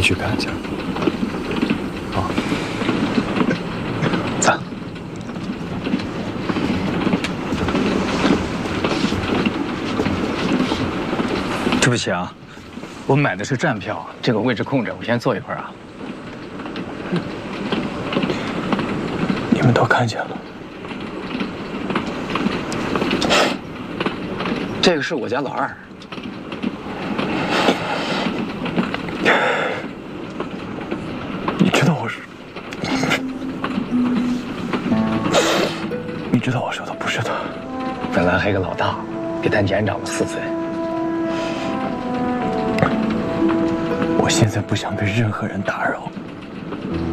去看一下。好， 走。对不起啊，我买的是站票，这个位置空着，我先坐一会儿啊。 你们都看见了。 这个是我家老二。 你知道我是？你知道我说的不是他。 本来还有个老大，比他年长了4岁。 我现在不想被任何人打扰。